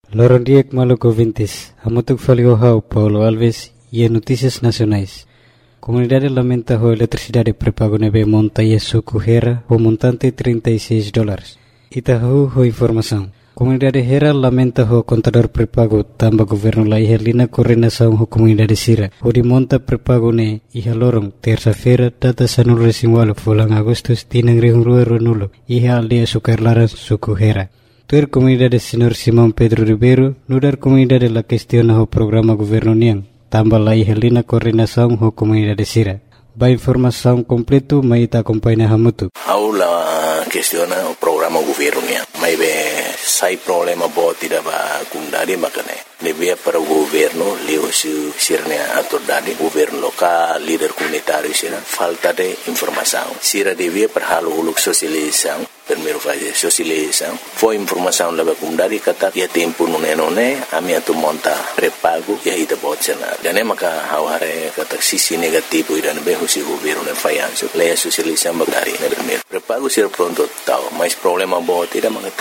Lorondiek Maluco Vintis, Hamutuk Foliohau, Paulo Alves e Notícias Nacionais. Comunidade lamenta a eletricidade pré-pago nebe monta e suco Hera, o montante $36. Itahu ho informação. Comunidade Hera lamenta o contador pré-pago tamba governo la ihelina coordenação ho comunidade Sira. O de monta pré-pago ne iha lorong terça-feira data sanul resinwalo fulang Agustus tinang rihungrua ronulo iha aldea Sukarlaran suco Hera. Tuer comunidade Senhor Simão Pedro Ribeiro, nudar comunidade la questiona o programa governo niang, tamba la ihelina coordenação ho comunidade Sira. Ba informação completo maita acompanha Hamutu. Aula questiona o programa governo niang. Mai be sai problema bo tidak ba kundari makane. Lebih para governo leo sirnya autoridade governo lokal líder comunitário sira falta de informação. Sira devia perhalu uluk sosialização. Primeiro fazer socialização, foi informação lá dari kata ya tempo nune ami atu monta pré-pago ya ita botcena dan maka haware kata sisi negativo idan be husi governo ne fayanso la socialização bagari ne primeiro pré-pago ser pronto tau mas problema bot ida maka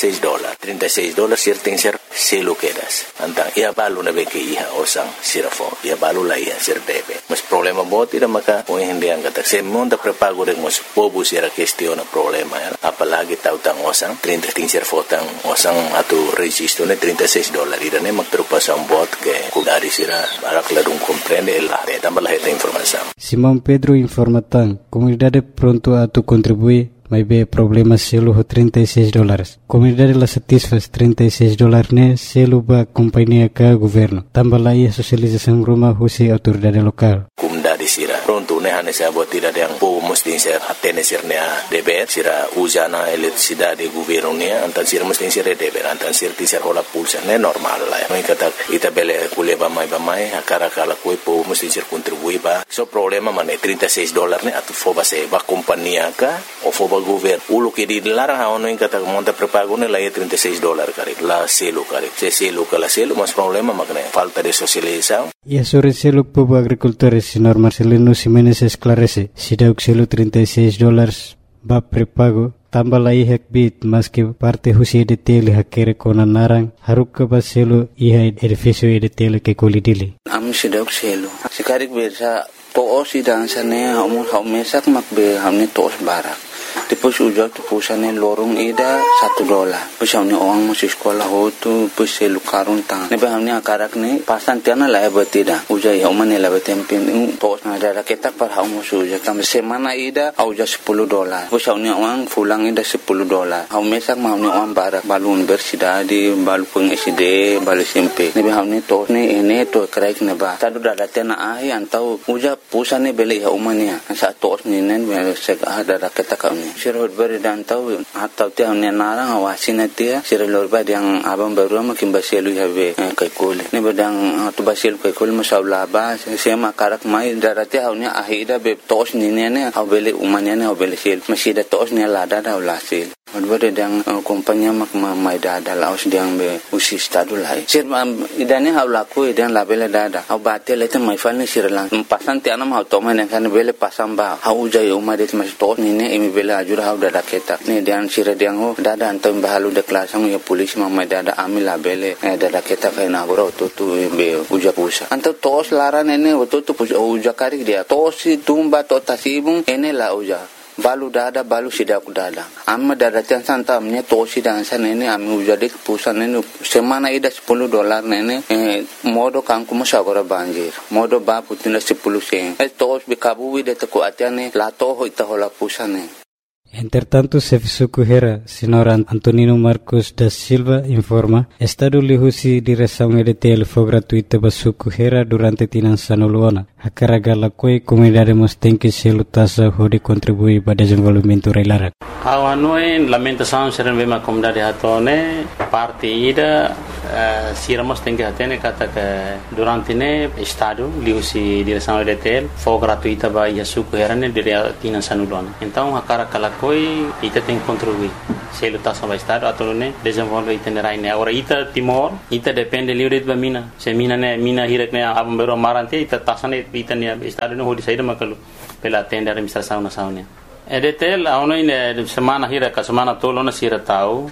$36 ser tem ser selo quedas anta ia balu ne be ke iha osang sirafo ia balu la ia ser debe mas problema bot ida maka o hendian kata se monta pré-pago de mos povo sira questiona problema apalagi tautang osang 30 tinser fotang osang atu registro ne $36 irane magpreocupação bot que kudari sira para clarun compreende la tambah esta informação. Simão Pedro informa tan comunidade pronto atu contribui mas be problema selo ho $36. Comunidade la satisfaz $36 ne selo ba companhia ka governo. Tambah la ia socialização rumah husi autoridade lokal. Dari sira pronto ne hane sa bot tidak yang po mesti ser atene sirnya deber sira usana eletricidade governo ne antan sira mesti ser deber antan sir ti ser hola pulsa ne normal la mai kata ita bele kuleba mai akara kala ko po mesti ser contribui ba so problema mane $36 ne atu foba se ba kompania ka o foba governo ulo ke di larang ha ono kata monta pré-pago ne la $36 kare la selo kare se selo kala selo mas problema makne falta de socialização e sobre selo povo agricultores senhor Marcelino Ximenes esclarece si dauk selo $36 ba pré-pago tambah la ihek bit mas que parte husi edetele hakere kona narang haruka ba selo iha edifício edetele ke kolidili am si dauk selo sikarik bersa to si dansane haumesak makbe hamne tos barak Tipos ujak tipusane lorong ida $1. Pus hamne orang masih sekolah hotu pus selu karun tang. Nebe hamne akarak ne pasan tiana la betida. Ujai hamane la betempin tos na ada ketak par hamu suja kam semana ida auja $10. Pus hamne orang fulang ida $10. Haumesak hamne orang barak balun bersida di balu peng SD balu SMP. Nebe hamne tos ne ene to kraik ne ba. Tadu dada tiana ahi antau uja pusane beli haumania. Sa tos ne nen sek ada ketak Sirhut beri dan tahu atau tiang ni narang awasin dia sirlor beri yang abang baru makin basilu habe kaikul ni bedang tu basil kaikul masalah bah sema karak mai darati haunya ahida be tos ni ne habele umanya ne habele sil masih ada tos ni lada dah ulasil Beri yang kompanya mak mai dada laos diang be usi stadu lai sir idane hau laku idan labele dada hau batel itu mai fal ni sirlang pasan tianam hau toman yang kan bele pasam ba hau jai umadet mas tos ni ne imi bele ajur hau dada ketak ni dian sir diang ho dada antam bahalu de kelasang ya polisi mai dada amil labele dada ketak kai na goro tu be uja pusa antam tos laran ene tu uja karik dia tos tumba to tasibung ene la uja balu dada balu sidak dada amma dada tian santa amnya tosi dan san ini ami ujade pusan ini semana ida $10 nene modo kangku masagora banjir modo ba putina 10 sen tos bikabu wide te ko atiane la to hoita hola pusane. Entretanto, Sefisuku Hera, senhor Antonino Marcos da Silva, informa, Estado lihusi direção EDTL foi gratuita para Suku Hera durante tinan sanuluana. A carga la coi comunidade mostém que selo tasa hode contribui para desenvolvimento reilara. Awanoi lamentação seren bema comunidade hatone parte ida sira mostém que hatene kata que durante ne Estado lihusi direção EDTL foi gratuita para Suku Hera ne durante tinan sanuluana. Então a carga la coi ita tem contribuir selo tasa para Estado atau ne desenvolve itinerai ne agora ita Timor ita depende livre de mina se mina hirak ne abam bero marante ita tasa ne ita ne Estado ne hodi saída makalu pela atende a administração nacional. EDTL aonde semana hira ka semana tolo na sira tau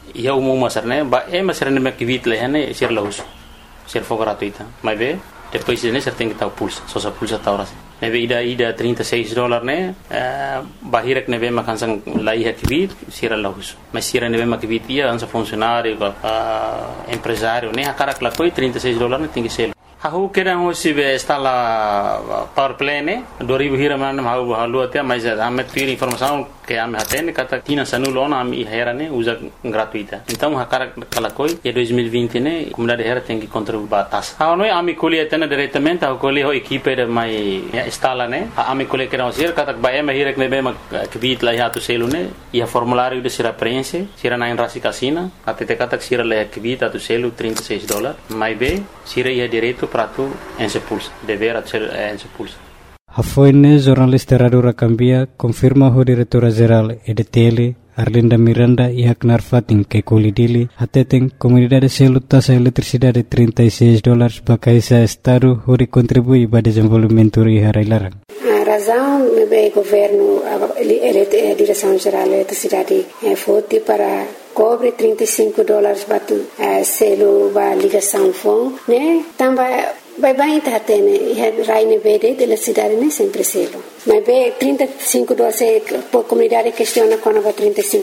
ia umum masarne ba masarne me kivit lehane sir lahus sir for gratuita mas be depois ne ser tem que estar pulsa só sa pulsa tá ora neve ida $36 ne bahirek neve makansang lai kivit sir lahus mas sir neve makivit ia ansa funcionário empresário ne akarak la coi $36 ne tem que ser Aku kira hosi be instala power plant ne 2000 hira man hau halu até mas ame ter informação que ame hatene kata tina sanulona ame hera ne usa gratuita então hakara kalakoi e 2020 ne comunidade hera tem que contribuir batas a noi ame colhe até diretamente a colhe ho equipe de mai instala ne ame colhe que não ser kata ba ame hira ne be ma kbit la ya to selu ne ia formulário de sira prense sira na rasi casina até te kata sira le kbit to selu $36 mai be sira ia direito prato en sepulsa dever en sepulsa Hafoine jornalista Radura Cambia confirma o diretora-geral EDTL Arlinda Miranda e Haknar Fatin que colidili atetem comunidade selo taxa eletricidade $36 para caisa estado onde contribui para desenvolvimento e harailarang. A razão do governo a direção geral da eletricidade foi para cobre $35 para selo para ligação phone né também vai tá tendo raine verde de eletricidade né sempre selo mas be $35 por comunidade questiona quando vai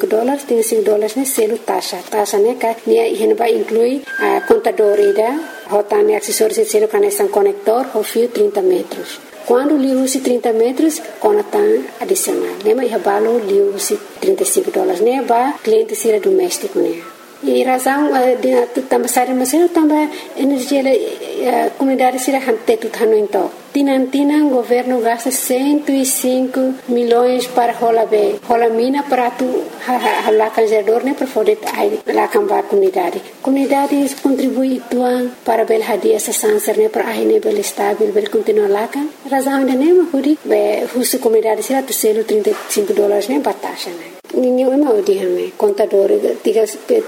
$35 né selo taxa né que ne vai incluir a contadora rotane acessórios selo conexão conector o fio 30 metros quando li usi 30 metros conectan adicional né mas balo li usi $35 né ba cliente sira doméstico né e razão de também sair mas também energia comunidade sira hante tu thano então Tinan governo gasta 105 milhões para rola mina para tu lá canjador né para poder lá cambar comunidade contribui tuan para bel hadia essa sanser né para aí né bel estável bel continuar lá kan razão de né huri be husu comunidade será tu selo $35 né batasha né ninguém não diame contador diga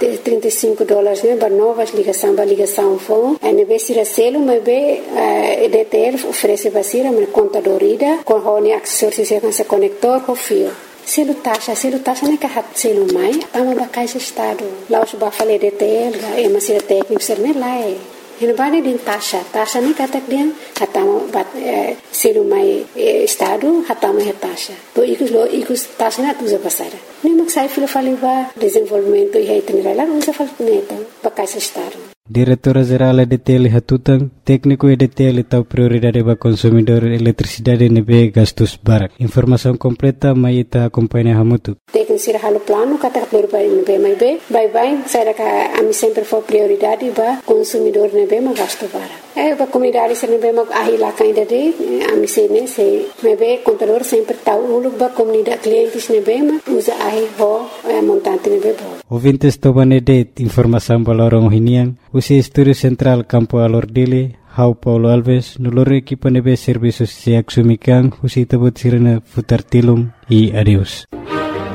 $35 né para novas ligação phone né be será selo mas be EDTL oferece basira mas contador ida com hone acessórios se conector com fio selo taxa né que hat selo mai tama ba caixa estado lá os ba falei EDTL é mas será técnico ser né lá Ele vai de taxa nem kata dia hatama bat selo mai estado hatama taxa to ikus taxa na tuza pasara nem mak sai filo fali ba desenvolvimento e itinerário lá usa fal neto ba caixa estado Diretora-geral EDTL Hatutang, técnico EDTL tau prioridade para consumidor eletricidade nebe gastos barak. Informação completa mai ita acompanha hamutu. Técnico sira halo plano kata prioridade nebe mai be, bye sai ka ami sempre for prioridade para consumidor nebe ma gasto barak. Ba comunidade sira nebe ma ahi la kainda de ami sene se nebe contador sempre tau uluk ba comunidade clientes nebe ma usa ahi ho montante nebe bo. Ouvintes tobane de informação balorong hinian. Usi Estúdio Central Campo Alordile, Hau Paulo Alves, nulore equipa nebe serviços se axumikan, usi tabut sirena futar tilum e adeus.